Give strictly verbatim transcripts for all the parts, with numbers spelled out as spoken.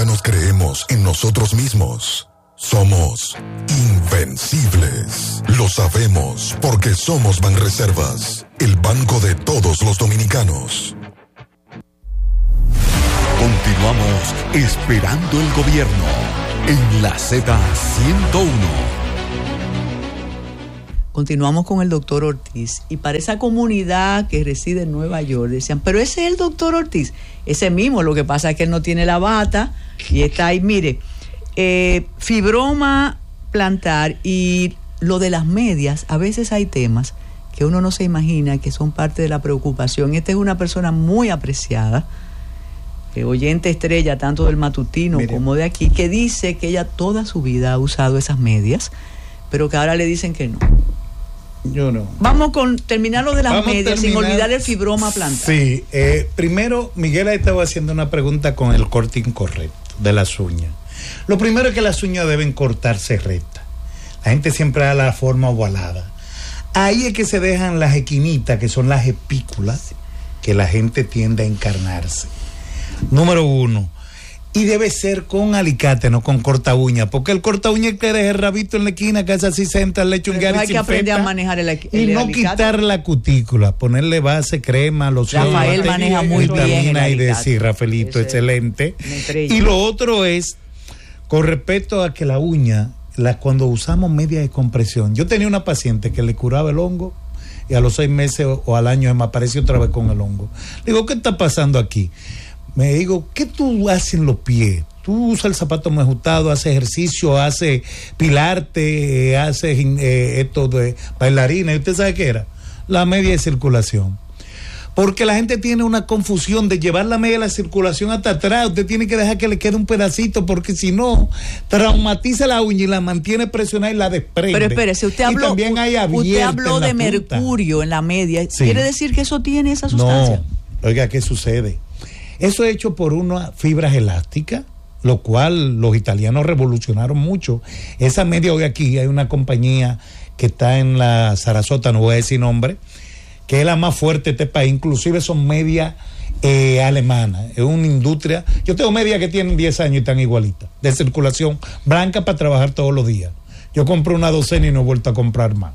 dominicanos creemos en nosotros mismos. Somos invencibles. Lo sabemos porque somos Banreservas, el banco de todos los dominicanos. Continuamos esperando el gobierno en la Z ciento uno. Continuamos con el doctor Ortiz, y para esa comunidad que reside en Nueva York decían, pero ese es el doctor Ortiz, ese mismo, lo que pasa es que él no tiene la bata y está ahí. Mire, eh, fibroma plantar y lo de las medias, a veces hay temas que uno no se imagina que son parte de la preocupación. Esta es una persona muy apreciada, eh, oyente estrella tanto del matutino Mire. como de aquí, que dice que ella toda su vida ha usado esas medias, pero que ahora le dicen que no. Yo no. Vamos con terminar lo de las Vamos medias sin olvidar el fibroma plantar. Sí, eh, primero Miguel estaba haciendo una pregunta con el corte incorrecto de las uñas. Lo primero es que las uñas deben cortarse rectas. La gente siempre da la forma ovalada. Ahí es que se dejan las esquinitas, que son las espículas, que la gente tiende a encarnarse. Número uno. Y debe ser con alicate, no con corta uña, porque el corta uña es que deja el rabito en la esquina, que es así, se entra, le echa un gar y hay que aprender a manejar el, el y no alicate. Quitar la cutícula, ponerle base, crema, loción. Rafael maneja muy bien el y decir, Rafaelito, Ese, excelente. Y lo otro es, con respecto a que la uña, la, cuando usamos media de compresión, yo tenía una paciente que le curaba el hongo y a los seis meses o, o al año me apareció otra vez con el hongo. Le digo, ¿qué está pasando aquí? Me digo, ¿qué tú haces en los pies? Tú usas el zapato muy ajustado, haces ejercicio, haces pilarte, haces eh, esto de bailarina. ¿Y usted sabe qué era? La media de circulación. Porque la gente tiene una confusión de llevar la media de la circulación hasta atrás. Usted tiene que dejar que le quede un pedacito, porque si no, traumatiza la uña y la mantiene presionada y la desprende. Pero espérese, usted habló, y también hay usted habló de mercurio en la media. Sí. ¿Quiere decir que eso tiene esa sustancia? No, oiga, ¿qué sucede? Eso es hecho por unas fibras elásticas, lo cual los italianos revolucionaron mucho. Esa media, hoy aquí hay una compañía que está en la Sarasota, no voy a decir nombre, que es la más fuerte de este país, inclusive son medias eh, alemanas, es una industria. Yo tengo medias que tienen diez años y están igualitas, de circulación blanca para trabajar todos los días. Yo compré una docena y no he vuelto a comprar más.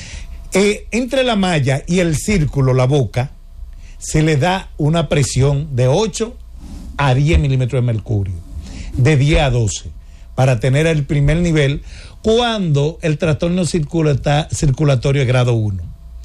Eh, entre la malla y el círculo, la boca, se le da una presión de ocho a diez milímetros de mercurio, de diez a doce, para tener el primer nivel cuando el trastorno circulata, circulatorio es grado uno.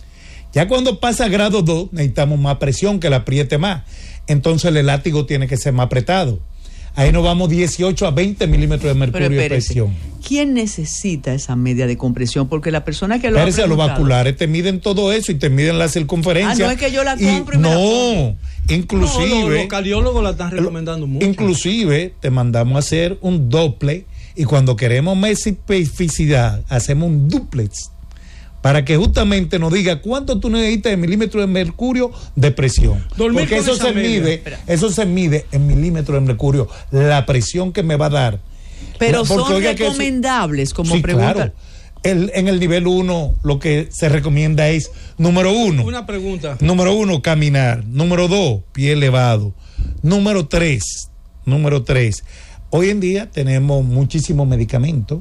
Ya cuando pasa a grado dos, necesitamos más presión, que la apriete más. Entonces el elástico tiene que ser más apretado. Ahí nos vamos dieciocho a veinte milímetros de mercurio de presión. ¿Quién necesita esa media de compresión? Porque la persona que lo Espérese, ha los vasculares te miden todo eso y te miden la circunferencia. Ah, no es que yo la compro y, y me no, la inclusive no, los, los cardiólogos la están recomendando mucho. Inclusive te mandamos a hacer un Doppler, y cuando queremos más especificidad hacemos un duplex, para que justamente nos diga cuánto tú necesitas de milímetros de mercurio de presión. Dormir porque eso se media. mide, Espera. eso se mide en milímetros de mercurio, la presión que me va a dar. Pero porque, son recomendables, eso, como sí, pregunta. Claro. El, en el nivel uno lo que se recomienda es, número uno, una pregunta. Número uno, caminar. Número dos, pie elevado. Número tres, número tres. Hoy en día tenemos muchísimos medicamentos,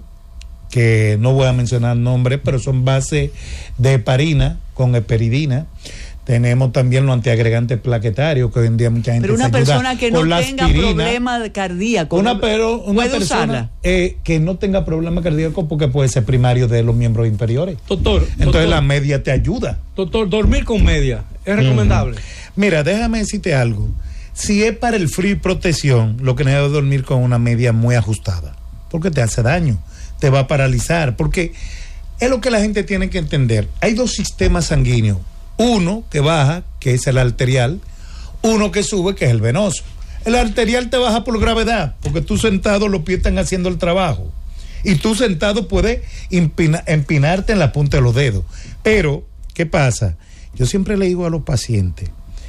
que no voy a mencionar nombres, pero son bases de heparina con heparidina. Tenemos también los antiagregantes plaquetarios, que hoy en día mucha gente pero una se persona que no tenga aspirina. problema cardíaco, una, pero, una ¿puede persona usarla? Eh, que no tenga problema cardíaco, porque puede ser primario de los miembros inferiores. Doctor, entonces doctor, la media te ayuda. Doctor, dormir con media es recomendable. Mm. Mira, déjame decirte algo. Si es para el frío y protección, lo que necesitas es dormir con una media muy ajustada, porque te hace daño, te va a paralizar, porque es lo que la gente tiene que entender. Hay dos sistemas sanguíneos, uno que baja, que es el arterial, uno que sube, que es el venoso. El arterial te baja por gravedad, porque tú sentado los pies están haciendo el trabajo, y tú sentado puedes empina, empinarte en la punta de los dedos. Pero, ¿qué pasa? Yo siempre le digo a los pacientes,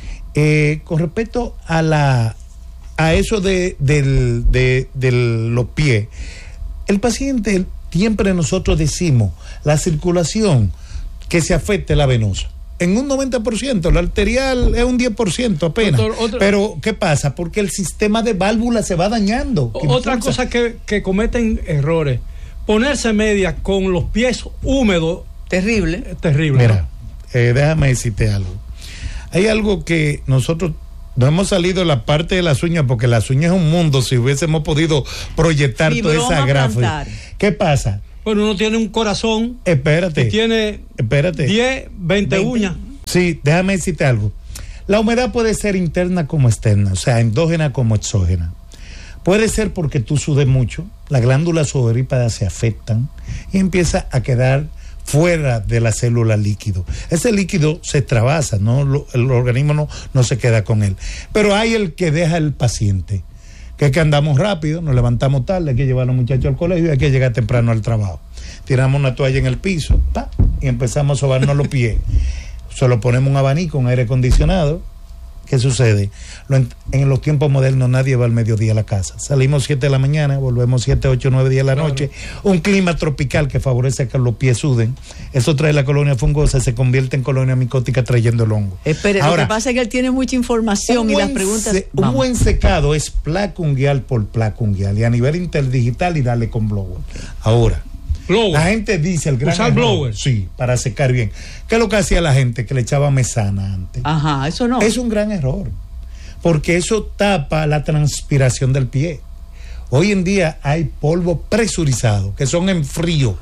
eh, con respecto a la a eso de, de, de, de los pies, el paciente, siempre nosotros decimos, la circulación que se afecte la venosa. en un noventa por ciento, la arterial es un diez por ciento apenas. Doctor, otra, pero, ¿qué pasa? Porque el sistema de válvulas se va dañando. Otra cosa que, que cometen errores, ponerse medias con los pies húmedos. Terrible. Terrible. Mira, eh, déjame decirte algo. Hay algo que nosotros no hemos salido de la parte de las uñas, porque las uñas es un mundo, si hubiésemos podido proyectar Fibroma toda esa gráfica. plantar. ¿Qué pasa? Bueno, uno tiene un corazón. Espérate. Y tiene espérate. diez, veinte uñas. Sí, déjame decirte algo. La humedad puede ser interna como externa, o sea, endógena como exógena. Puede ser porque tú sudes mucho, las glándulas sudoríparas se afectan y empieza a quedar fuera de la célula líquido. Ese líquido se extravasa, ¿no? Lo, el organismo no, no se queda con él. Pero hay el que deja el paciente, que es que andamos rápido, nos levantamos tarde, hay que llevar a los muchachos al colegio y hay que llegar temprano al trabajo. Tiramos una toalla en el piso, ¡pa! Y empezamos a sobarnos los pies. Solo ponemos un abanico, un aire acondicionado. ¿Qué sucede? Lo en, en los tiempos modernos nadie va al mediodía a la casa. Salimos siete de la mañana, volvemos siete, ocho, nueve días de la claro. noche. Un clima tropical que favorece que los pies suden. Eso trae la colonia fungosa, se convierte en colonia micótica trayendo el hongo. Espere, Ahora, lo que pasa es que él tiene mucha información y las preguntas... Se, un buen secado es placa unguial por placa unguial y a nivel interdigital y darle con blower. Ahora... Blower. La gente dice el gran usar error, blower. Sí, para secar bien. ¿Qué es lo que hacía la gente? Que le echaba mesana antes. Ajá, eso no. Es un gran error, porque eso tapa la transpiración del pie. Hoy en día hay polvo presurizado, que son en frío.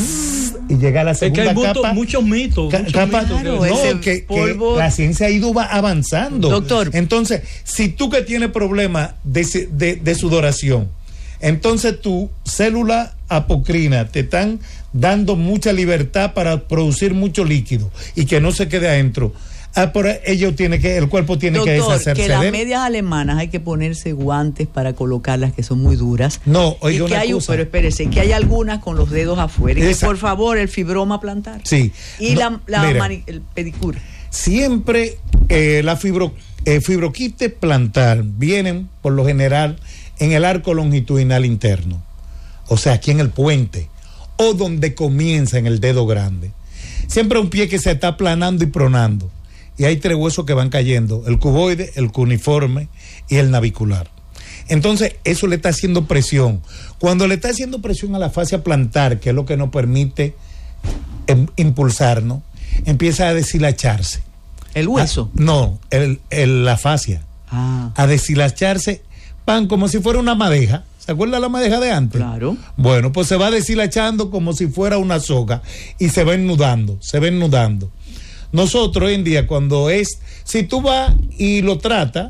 Y llega a la segunda es que hay capa. Mucho, muchos mitos. Ca, muchos capa, mitos claro, que, no, que, polvo... que la ciencia ha ido avanzando. Doctor. Entonces, si tú que tienes problemas de, de, de sudoración, entonces tu célula apocrina te están dando mucha libertad para producir mucho líquido y que no se quede adentro. Ah, pero ello tiene que, el cuerpo tiene Doctor, que deshacerse que de las él. medias alemanas hay que ponerse guantes para colocarlas, que son muy duras. No, oiga, y que una hay, cosa. pero espérese, que hay algunas con los dedos afuera. Y que, por favor, el fibroma plantar. Sí. Y no, la, la mira, mani, el pedicure. Siempre eh, la fibro, eh, fibroquiste plantar vienen, por lo general, en el arco longitudinal interno. O sea, aquí en el puente, o donde comienza en el dedo grande. Siempre un pie que se está aplanando y pronando. Y hay tres huesos que van cayendo, el cuboide, el cuneiforme y el navicular. Entonces, eso le está haciendo presión. Cuando le está haciendo presión a la fascia plantar, que es lo que nos permite em, impulsarnos, empieza a deshilacharse. ¿El hueso? Ah, no, el, el, la fascia. Ah. A deshilacharse, pan, como si fuera una madeja. ¿Se acuerda la madeja de antes? Claro. Bueno, pues se va deshilachando como si fuera una soga y se va ennudando, se va ennudando. Nosotros hoy en día, cuando es, si tú vas y lo tratas,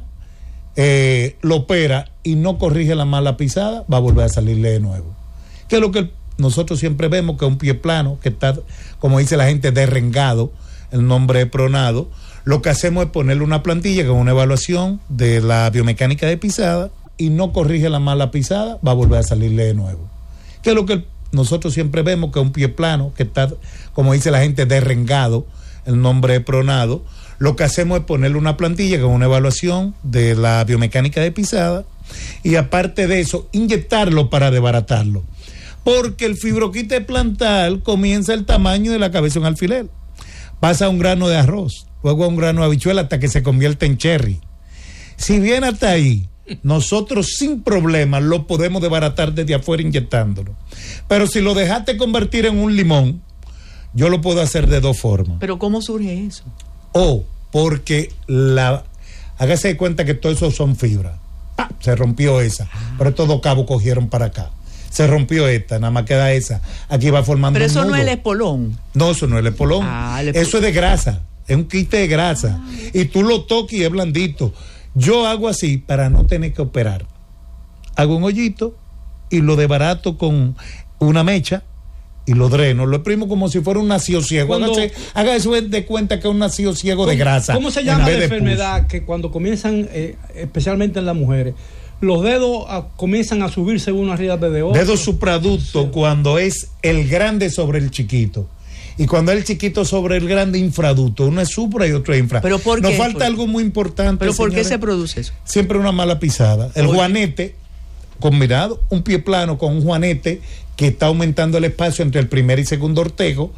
eh, lo opera y no corrige la mala pisada, va a volver a salirle de nuevo. Que es lo que nosotros siempre vemos, que es un pie plano, que está, como dice la gente, derrengado, el nombre es pronado. Lo que hacemos es ponerle una plantilla con una evaluación de la biomecánica de pisada y no corrige la mala pisada, va a volver a salirle de nuevo. Que es lo que nosotros siempre vemos, que es un pie plano, que está, como dice la gente, derrengado, el nombre es pronado. Lo que hacemos es ponerle una plantilla con una evaluación de la biomecánica de pisada y aparte de eso, inyectarlo para desbaratarlo. Porque el fibroquiste plantar comienza el tamaño de la cabeza de un alfiler. Pasa a un grano de arroz, luego a un grano de habichuela hasta que se convierte en cherry. Si bien hasta ahí, nosotros sin problema lo podemos desbaratar desde afuera inyectándolo. Pero si lo dejaste convertir en un limón, yo lo puedo hacer de dos formas. ¿Pero cómo surge eso? O porque la, hágase de cuenta que todo eso son fibras. ¡Pah! Se rompió esa, pero estos dos cabos cogieron para acá. Se rompió esta, nada más queda esa. Aquí va formando Pero un eso nudo. no es el espolón. No, eso no es el espolón. Ah, el espolón. Eso es de grasa, es un quiste de grasa. Ah. Y tú lo tocas y es blandito. Yo hago así para no tener que operar. Hago un hoyito y lo desbarato con una mecha y lo dreno, lo exprimo como si fuera un nacido ciego. Cuando, hágase, hágase de cuenta que es un nacido ciego de grasa. ¿Cómo se llama la enfermedad que cuando comienzan, eh, especialmente en las mujeres, los dedos a, comienzan a subirse uno arriba de otro? Dedo supraducto, sí. Cuando es el grande sobre el chiquito. Y cuando es el chiquito sobre el grande, infraducto. Uno es supra y otro es infra. ¿Pero por qué? Nos falta ¿Por algo muy importante. ¿Pero por señores? qué se produce eso? Siempre una mala pisada. El Oye. juanete, combinado, un pie plano con un juanete que está aumentando el espacio entre el primer y segundo ortejo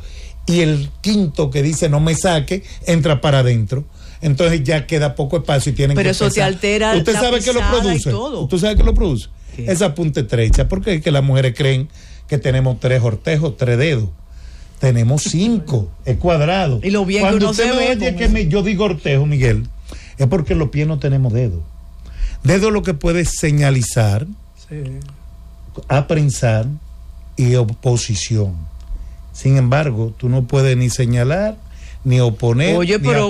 y el quinto que dice no me saque, entra para adentro. Entonces ya queda poco espacio y tienen Pero que eso te altera ¿Usted la sabe qué lo pisada y produce? todo. ¿Usted sabe qué lo produce? ¿Qué? Esa punta estrecha, porque es que las mujeres creen que tenemos tres ortejos, tres dedos. Tenemos cinco, es cuadrado. Y lo bien que Cuando uno usted se me ve oye con que eso. me- yo digo ortejo, Miguel, es porque en los pies no tenemos dedos. Dedo lo que puede señalizar, Sí. aprensar y oposición. Sin embargo, tú no puedes ni señalar, ni oponer. Oye, ni pero